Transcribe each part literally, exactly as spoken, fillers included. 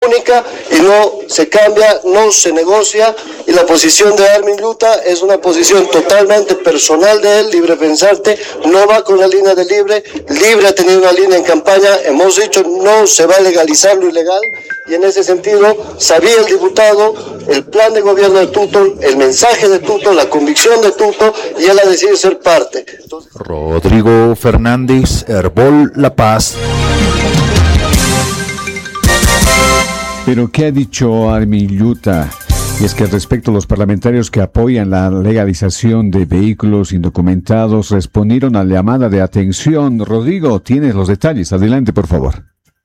única y no se cambia, no se negocia, y la posición de Armin Luta es una posición totalmente personal de él, libre pensante, no va con la línea de Libre. Libre ha tenido una línea en campaña, hemos dicho no se va a legalizar lo ilegal, y en ese sentido sabía el diputado el plan de gobierno de Tuto, el mensaje de Tuto, la convicción de Tuto, y él ha decidido ser parte. Entonces... Rodrigo Fernández, Herbol La Paz. Pero ¿qué ha dicho Armin Luta? Y es que respecto a los parlamentarios que apoyan la legalización de vehículos indocumentados, respondieron a la llamada de atención. Rodrigo, tienes los detalles. Adelante, por favor.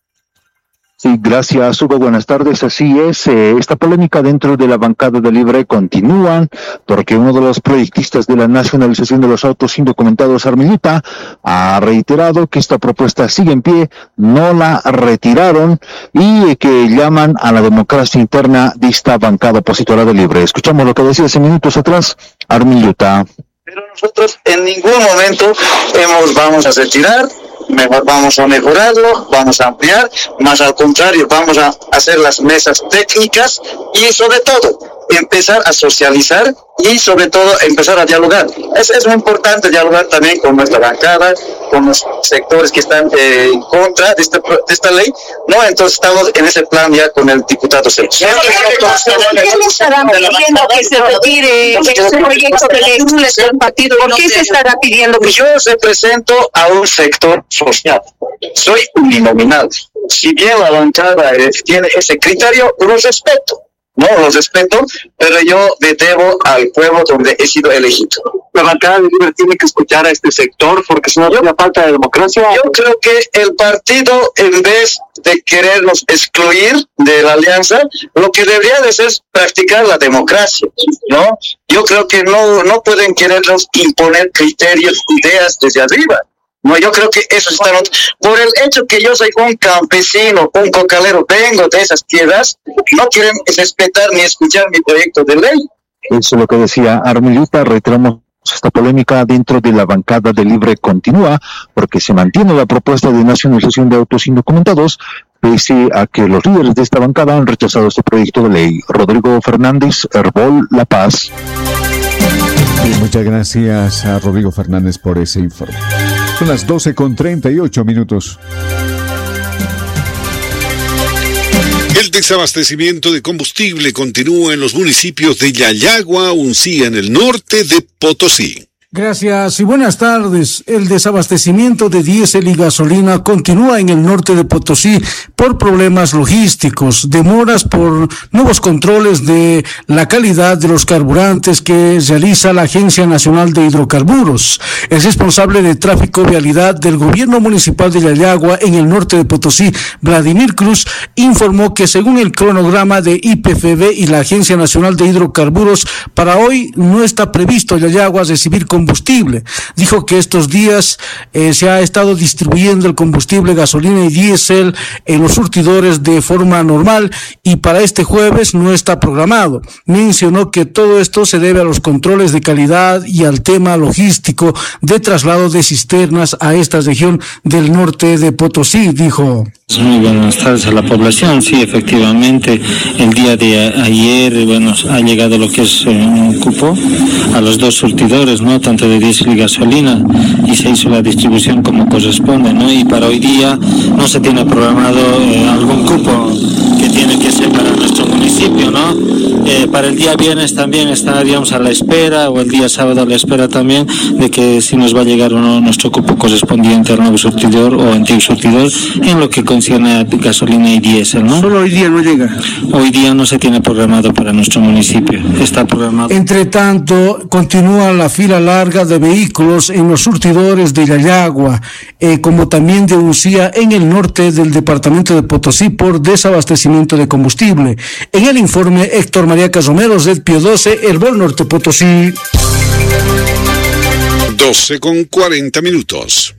Sí, gracias, Hugo. Buenas tardes. Así es, eh, esta polémica dentro de la bancada de Libre continúa, porque uno de los proyectistas de la nacionalización de los autos indocumentados, Armin Luta, ha reiterado que esta propuesta sigue en pie, no la retiraron, y eh, que llaman a la democracia interna de esta bancada opositora de Libre. Escuchamos lo que decía hace minutos atrás Armin Luta. Pero nosotros en ningún momento hemos vamos a retirar, mejor vamos a mejorarlo, vamos a ampliar, más al contrario, vamos a hacer las mesas técnicas y sobre todo empezar a socializar y sobre todo empezar a dialogar. Es, es muy importante dialogar también con nuestra bancada, con los sectores que están eh, en contra de, este, de esta ley, ¿no? Entonces estamos en ese plan ya con el diputado Sergio. ¿Qué le estarán pidiendo que se retire este proyecto de ley del partido? ¿Por qué se estará pidiendo que... Yo represento a un sector social, soy uninominal. Si bien la bancada eh, tiene ese criterio, lo respeto. No, los respeto, pero yo le debo al pueblo donde he sido elegido. La bancada de Libre tiene que escuchar a este sector, porque si no hay falta de democracia. Yo creo que el partido, en vez de querernos excluir de la alianza, lo que debería de hacer es practicar la democracia, ¿no? Yo creo que no, no pueden querernos imponer criterios, ideas desde arriba. No, yo creo que eso está not... por el hecho que yo soy un campesino, un cocalero, vengo de esas tierras, no quieren respetar ni escuchar mi proyecto de ley. Eso es lo que decía Armin Luta. Reiteramos, esta polémica dentro de la bancada de Libre continúa, porque se mantiene la propuesta de nacionalización de autos indocumentados, pese a que los líderes de esta bancada han rechazado este proyecto de ley. Rodrigo Fernández, Herbol La Paz. Y muchas gracias a Rodrigo Fernández por ese informe. Son las doce con treinta y ocho minutos. El desabastecimiento de combustible continúa en los municipios de Yayagua, Uncía, en el norte de Potosí. Gracias y buenas tardes. El desabastecimiento de diésel y gasolina continúa en el norte de Potosí por problemas logísticos, demoras por nuevos controles de la calidad de los carburantes que realiza la Agencia Nacional de Hidrocarburos. El responsable de tráfico y vialidad del gobierno municipal de Yayagua en el norte de Potosí, Vladimir Cruz, informó que según el cronograma de I P F B y la Agencia Nacional de Hidrocarburos, para hoy no está previsto Yayagua recibir combustible. combustible. Dijo que estos días eh, se ha estado distribuyendo el combustible, gasolina y diésel en los surtidores de forma normal y para este jueves no está programado. Mencionó que todo esto se debe a los controles de calidad y al tema logístico de traslado de cisternas a esta región del norte de Potosí, dijo. Muy buenas tardes a la población. Sí, efectivamente, el día de ayer, bueno, ha llegado lo que es eh, un cupo a los dos surtidores, ¿no? Tanto de diésel y gasolina, y se hizo la distribución como corresponde, ¿no? Y para hoy día no se tiene programado eh, algún cupo que tiene que ser para nuestro municipio, ¿no? Eh, para el día viernes también estaríamos a la espera, o el día sábado a la espera también, de que si nos va a llegar o no nuestro cupo correspondiente al nuevo surtidor o antiguo surtidor, en lo que concierne a gasolina y diésel, ¿no? Solo hoy día no llega. Hoy día no se tiene programado para nuestro municipio, está programado. Entre tanto, continúa la fila larga de vehículos en los surtidores de Yayagua, eh, como también de Uncía en el norte del departamento de Potosí por desabastecimiento de combustible. En el informe, Héctor María Casomero, Red Pío doce, Herbol Norte Potosí. doce con cuarenta minutos.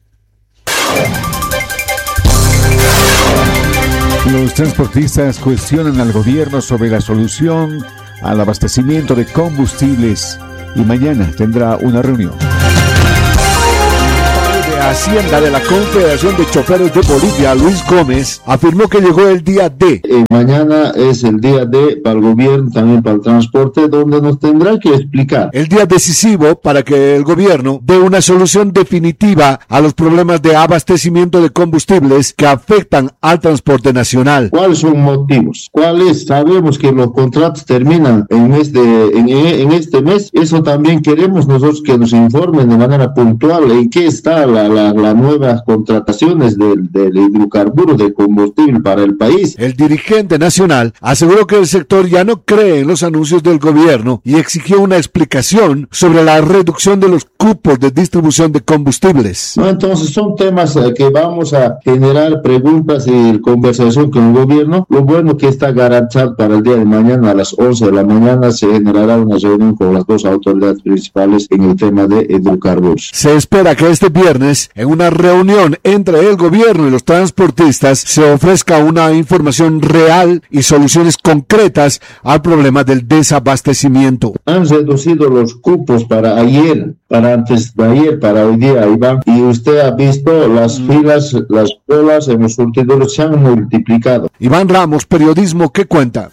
Los transportistas cuestionan al gobierno sobre la solución al abastecimiento de combustibles y mañana tendrá una reunión. Hacienda de la Confederación de Choferes de Bolivia, Luis Gómez, afirmó que llegó el día D. Eh, mañana es el día D para el gobierno, también para el transporte, donde nos tendrá que explicar. El día decisivo para que el gobierno dé una solución definitiva a los problemas de abastecimiento de combustibles que afectan al transporte nacional. ¿Cuáles son motivos? ¿Cuáles? Sabemos que los contratos terminan en, mes de, en, en este mes. Eso también queremos nosotros que nos informen de manera puntual en qué está la, la, la nuevas contrataciones del, del hidrocarburo de combustible para el país. El dirigente nacional aseguró que el sector ya no cree en los anuncios del gobierno y exigió una explicación sobre la reducción de los cupos de distribución de combustibles. No, entonces son temas eh, que vamos a generar preguntas y conversación con el gobierno. Lo bueno que está garantizado para el día de mañana a las once de la mañana se generará una reunión con las dos autoridades principales en el tema de hidrocarburos. Se espera que este viernes, en una reunión entre el gobierno y los transportistas, se ofrezca una información real y soluciones concretas al problema del desabastecimiento. Han reducido los cupos para ayer, para antes de ayer, para hoy día, Iván, y usted ha visto las filas, las colas en los surtidores se han multiplicado. Iván Ramos, Periodismo que Cuenta.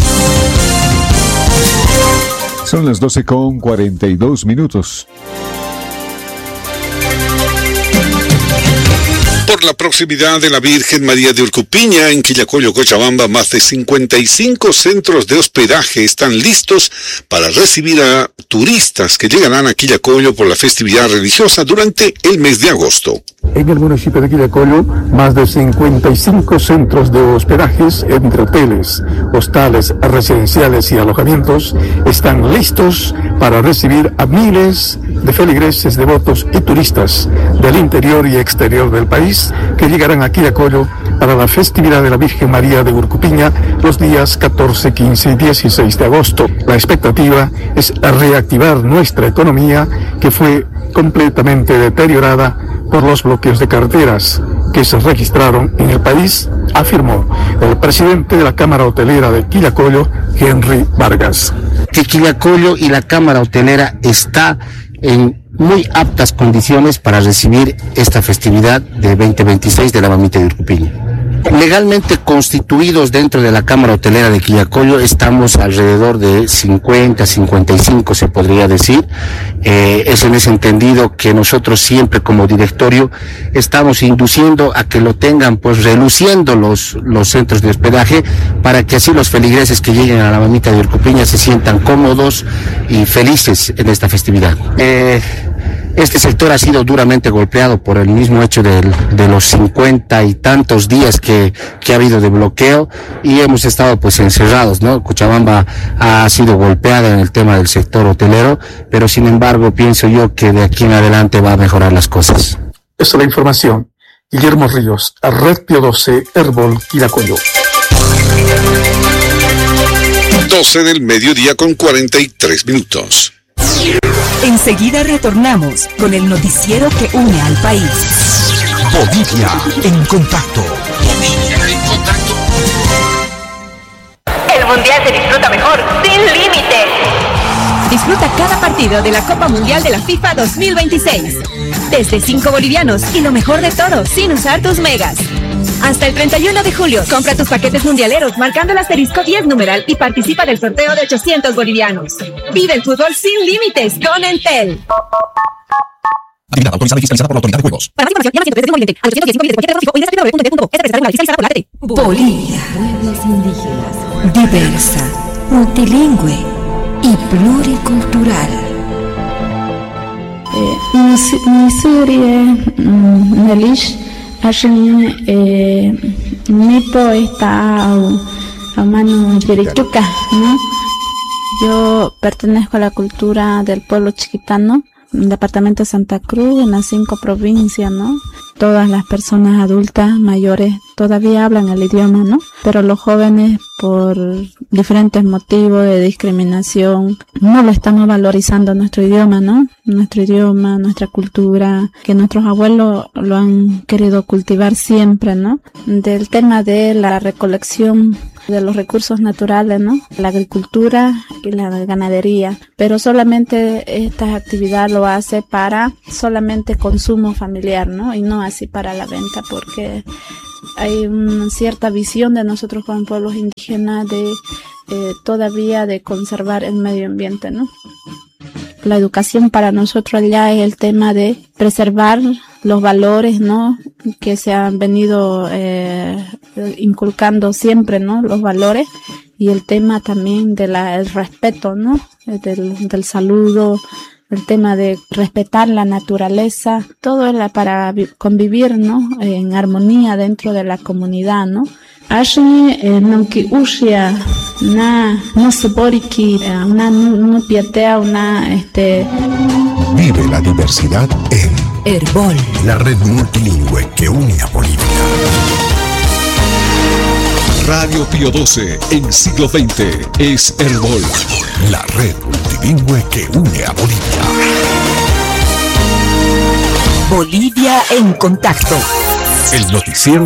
Son las doce con cuarenta y dos minutos. Por la proximidad de la Virgen María de Urcupiña, en Quillacollo, Cochabamba, más de cincuenta y cinco centros de hospedaje están listos para recibir a turistas que llegarán a Quillacollo por la festividad religiosa durante el mes de agosto. En el municipio de Quillacollo, más de cincuenta y cinco centros de hospedajes entre hoteles, hostales, residenciales y alojamientos están listos para recibir a miles de feligreses, devotos y turistas del interior y exterior del país que llegarán a Quillacollo para la festividad de la Virgen María de Urcupiña los días catorce, quince y dieciséis de agosto. La expectativa es reactivar nuestra economía que fue completamente deteriorada por los bloqueos de carreteras que se registraron en el país, afirmó el presidente de la Cámara Hotelera de Quillacollo, Henry Vargas. Que Quillacollo y la Cámara Hotelera está en muy aptas condiciones para recibir esta festividad de veinte veintiséis de la Mamita de Urcupiña. Legalmente constituidos dentro de la Cámara Hotelera de Quillacollo estamos alrededor de cincuenta, cincuenta y cinco se podría decir. Eh, es en ese entendido que nosotros siempre como directorio estamos induciendo a que lo tengan pues reluciendo los, los centros de hospedaje para que así los feligreses que lleguen a la Mamita de Urcupiña se sientan cómodos y felices en esta festividad. Eh, Este sector ha sido duramente golpeado por el mismo hecho de, de los cincuenta y tantos días que, que ha habido de bloqueo y hemos estado pues encerrados, ¿no? Cochabamba ha sido golpeada en el tema del sector hotelero, pero sin embargo pienso yo que de aquí en adelante va a mejorar las cosas. Esa es la información. Guillermo Ríos, Red Pio doce, Herbol, Quillacollo. doce del mediodía con cuarenta y tres minutos. Enseguida retornamos con el noticiero que une al país. Bolivia en contacto. Bolivia en contacto. El mundial se disfruta mejor, sin límites. Disfruta cada partido de la Copa Mundial de la FIFA dos mil veintiséis. Desde cinco bolivianos y lo mejor de todo, sin usar tus megas. Hasta el treinta y uno de julio, compra tus paquetes mundialeros marcando el asterisco diez numeral y participa del sorteo de ochocientos bolivianos. Vive el fútbol sin límites con Entel. Habilitado, autorizada y fiscalizada por la Autoridad de Juegos. Para más información, llama al ciento trece de a los ciento diecicinco miles de cualquier tecnológico o ingresa a w w w punto p punto p. Esta presentación la fiscalizada por la A T T. Bolivia, pueblos indígenas, diversa, multilingüe y pluricultural. Missouri, Nelish, Ashen, Nipo está a mano Yerituca, ¿no? Yo pertenezco a la cultura del pueblo chiquitano, el departamento de Santa Cruz, en las cinco provincias, ¿no? Todas las personas adultas, mayores, todavía hablan el idioma, ¿no? Pero los jóvenes, por diferentes motivos de discriminación, no lo estamos valorizando nuestro idioma, ¿no? Nuestro idioma, nuestra cultura, que nuestros abuelos lo han querido cultivar siempre, ¿no? Del tema de la recolección de los recursos naturales, ¿no? La agricultura y la ganadería, pero solamente esta actividad lo hace para solamente consumo familiar, ¿no? Y no así para la venta, porque hay una cierta visión de nosotros como pueblos indígenas de eh, todavía de conservar el medio ambiente, ¿no? La educación para nosotros allá es el tema de preservar los valores, ¿no? Que se han venido eh, inculcando siempre, ¿no? Los valores, y el tema también del respeto, ¿no? Del, del saludo, el tema de respetar la naturaleza, todo es para convivir, ¿no? En armonía dentro de la comunidad, ¿no? Ashe nonki ushia na no soporiki una no piatea una este Vive la diversidad en Herbol, la red multilingüe que une a Bolivia. Radio Pío doce en siglo veinte es Herbol, la red multilingüe que une a Bolivia. Bolivia en contacto. El noticiero